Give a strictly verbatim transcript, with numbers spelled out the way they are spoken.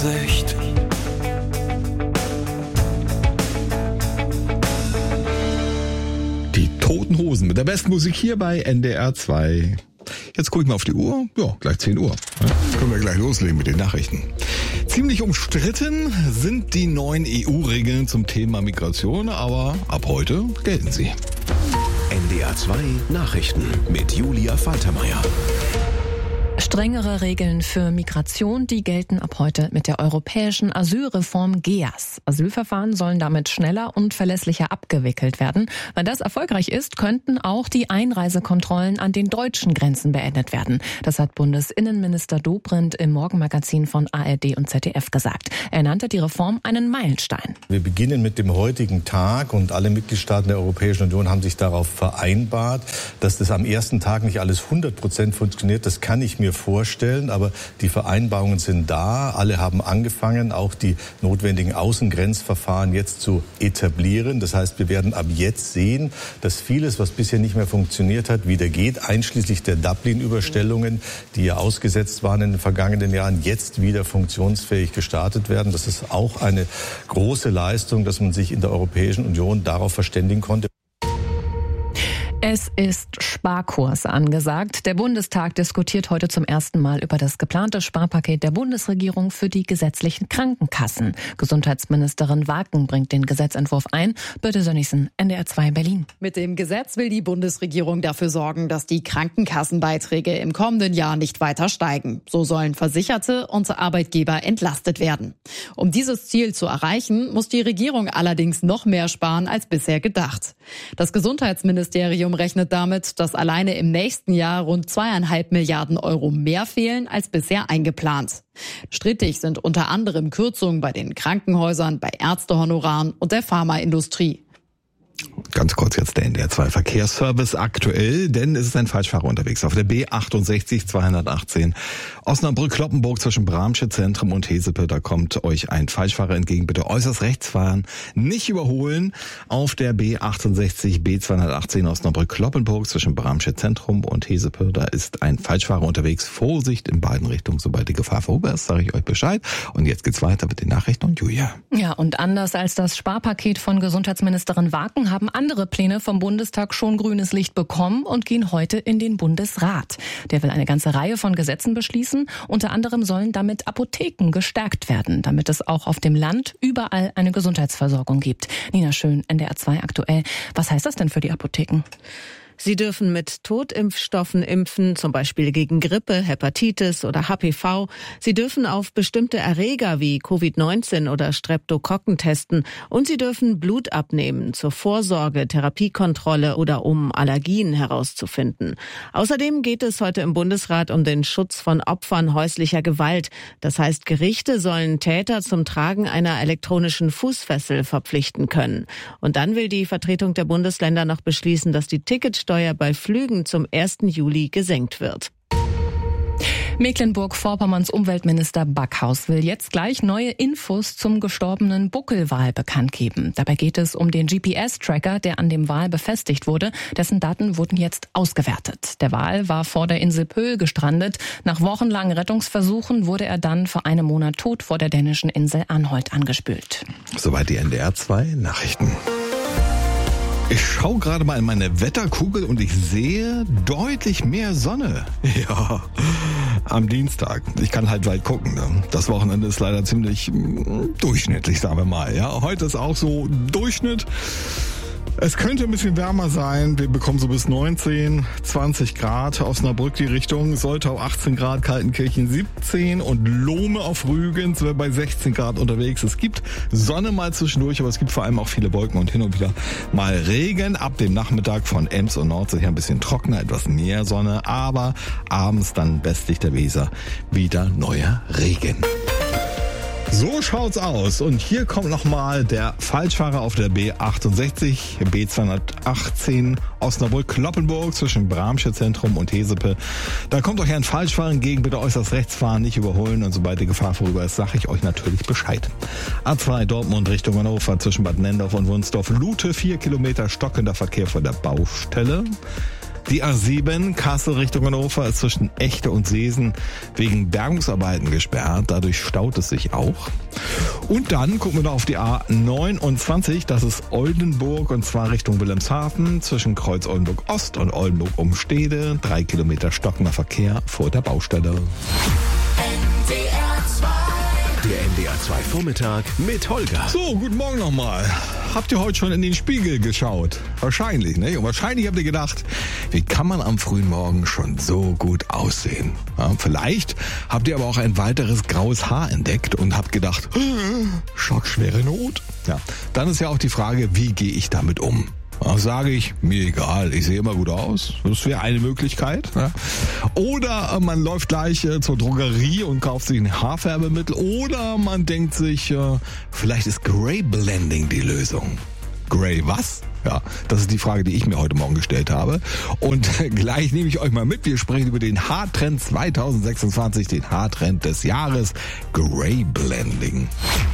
Sicht. Die Toten Hosen mit der besten Musik hier bei N D R zwei. Jetzt gucke ich mal auf die Uhr. Ja, gleich zehn Uhr. Ja, können wir gleich loslegen mit den Nachrichten. Ziemlich umstritten sind die neuen E U-Regeln zum Thema Migration, aber ab heute gelten sie. N D R zwei Nachrichten mit Julia Faltermeier. Strengere Regeln für Migration, die gelten ab heute mit der europäischen Asylreform G E A S. Asylverfahren sollen damit schneller und verlässlicher abgewickelt werden. Wenn das erfolgreich ist, könnten auch die Einreisekontrollen an den deutschen Grenzen beendet werden. Das hat Bundesinnenminister Dobrindt im Morgenmagazin von A R D und Z D F gesagt. Er nannte die Reform einen Meilenstein. Wir beginnen mit dem heutigen Tag und alle Mitgliedstaaten der Europäischen Union haben sich darauf vereinbart, dass das am ersten Tag nicht alles hundert Prozent funktioniert. Das kann ich mir vorstellen, aber die Vereinbarungen sind da. Alle haben angefangen, auch die notwendigen Außengrenzverfahren jetzt zu etablieren. Das heißt, wir werden ab jetzt sehen, dass vieles, was bisher nicht mehr funktioniert hat, wieder geht, einschließlich der Dublin-Überstellungen, die ja ausgesetzt waren in den vergangenen Jahren, jetzt wieder funktionsfähig gestartet werden. Das ist auch eine große Leistung, dass man sich in der Europäischen Union darauf verständigen konnte. Es ist Sparkurs angesagt. Der Bundestag diskutiert heute zum ersten Mal über das geplante Sparpaket der Bundesregierung für die gesetzlichen Krankenkassen. Gesundheitsministerin Waken bringt den Gesetzentwurf ein. Birte Sönnigsen, N D R zwei Berlin. Mit dem Gesetz will die Bundesregierung dafür sorgen, dass die Krankenkassenbeiträge im kommenden Jahr nicht weiter steigen. So sollen Versicherte und Arbeitgeber entlastet werden. Um dieses Ziel zu erreichen, muss die Regierung allerdings noch mehr sparen als bisher gedacht. Das Gesundheitsministerium rechnet damit, dass alleine im nächsten Jahr rund zweieinhalb Milliarden Euro mehr fehlen als bisher eingeplant. Strittig sind unter anderem Kürzungen bei den Krankenhäusern, bei Ärztehonoraren und der Pharmaindustrie. Ganz kurz jetzt der N D R zwei Verkehrsservice aktuell, denn es ist ein Falschfahrer unterwegs auf der B achtundsechzig zweihundertachtzehn Osnabrück-Kloppenburg zwischen Bramsche Zentrum und Hesepe. Da kommt euch ein Falschfahrer entgegen. Bitte äußerst rechts fahren, nicht überholen. Auf der B achtundsechzig B zweihundertachtzehn Osnabrück-Kloppenburg zwischen Bramsche Zentrum und Hesepe. Da ist ein Falschfahrer unterwegs. Vorsicht in beiden Richtungen. Sobald die Gefahr vorüber ist, sage ich euch Bescheid. Und jetzt geht's weiter mit den Nachrichten und Julia. Ja, und anders als das Sparpaket von Gesundheitsministerin Waken haben andere Pläne vom Bundestag schon grünes Licht bekommen und gehen heute in den Bundesrat. Der will eine ganze Reihe von Gesetzen beschließen. Unter anderem sollen damit Apotheken gestärkt werden, damit es auch auf dem Land überall eine Gesundheitsversorgung gibt. Nina Schön, N D R zwei aktuell. Was heißt das denn für die Apotheken? Sie dürfen mit Totimpfstoffen impfen, zum Beispiel gegen Grippe, Hepatitis oder H P V. Sie dürfen auf bestimmte Erreger wie Covid neunzehn oder Streptokokken testen. Und sie dürfen Blut abnehmen zur Vorsorge, Therapiekontrolle oder um Allergien herauszufinden. Außerdem geht es heute im Bundesrat um den Schutz von Opfern häuslicher Gewalt. Das heißt, Gerichte sollen Täter zum Tragen einer elektronischen Fußfessel verpflichten können. Und dann will die Vertretung der Bundesländer noch beschließen, dass die Ticketsteuer bei Flügen zum ersten Juli gesenkt wird. Mecklenburg-Vorpommerns Umweltminister Backhaus will jetzt gleich neue Infos zum gestorbenen Buckelwal bekannt geben. Dabei geht es um den G P S-Tracker, der an dem Wal befestigt wurde. Dessen Daten wurden jetzt ausgewertet. Der Wal war vor der Insel Pöhl gestrandet. Nach wochenlangen Rettungsversuchen wurde er dann vor einem Monat tot vor der dänischen Insel Anholt angespült. Soweit die N D R zwei Nachrichten. Ich schaue gerade mal in meine Wetterkugel und ich sehe deutlich mehr Sonne. Ja, am Dienstag. Ich kann halt weit gucken. Ne? Das Wochenende ist leider ziemlich durchschnittlich, sagen wir mal. Ja, heute ist auch so Durchschnitt. Es könnte ein bisschen wärmer sein. Wir bekommen so bis neunzehn, zwanzig Grad. Osnabrück die Richtung. Sollte auf achtzehn Grad, Kaltenkirchen siebzehn und Lohme auf Rügen sind wir bei sechzehn Grad unterwegs. Es gibt Sonne mal zwischendurch, aber es gibt vor allem auch viele Wolken und hin und wieder mal Regen. Ab dem Nachmittag von Ems und Nordsee her ein bisschen trockener, etwas mehr Sonne, aber abends dann westlich der Weser wieder neuer Regen. So schaut's aus. Und hier kommt nochmal der Falschfahrer auf der B achtundsechzig, B zweihundertachtzehn, Osnabrück-Kloppenburg zwischen Bramsche Zentrum und Hesepe. Da kommt euch ein Falschfahrer entgegen, bitte äußerst rechts fahren, nicht überholen. Und sobald die Gefahr vorüber ist, sage ich euch natürlich Bescheid. A zwei Dortmund Richtung Hannover zwischen Bad Nendorf und Wunsdorf. Lute, vier Kilometer stockender Verkehr vor der Baustelle. Die A sieben Kassel Richtung Hannover ist zwischen Echte und Seesen wegen Bergungsarbeiten gesperrt. Dadurch staut es sich auch. Und dann gucken wir noch auf die A neunundzwanzig. Das ist Oldenburg und zwar Richtung Wilhelmshaven zwischen Kreuz Oldenburg Ost und Oldenburg Umstede. Drei Kilometer stockender Verkehr vor der Baustelle. Der N D R zwei Vormittag mit Holger. So, guten Morgen nochmal. Habt ihr heute schon in den Spiegel geschaut? Wahrscheinlich, ne? Und wahrscheinlich habt ihr gedacht, wie kann man am frühen Morgen schon so gut aussehen? Ja, vielleicht habt ihr aber auch ein weiteres graues Haar entdeckt und habt gedacht, schockschwere Not. Ja, dann ist ja auch die Frage, wie gehe ich damit um? Da sage ich, mir egal, ich sehe immer gut aus. Das wäre eine Möglichkeit. Ja. Oder man läuft gleich äh, zur Drogerie und kauft sich ein Haarfärbemittel. Oder man denkt sich, äh, vielleicht ist Grey Blending die Lösung. Grey was? Ja, das ist die Frage, die ich mir heute Morgen gestellt habe. Und gleich nehme ich euch mal mit. Wir sprechen über den Haartrend zwanzig sechsundzwanzig, den Haartrend des Jahres, Grey Blending.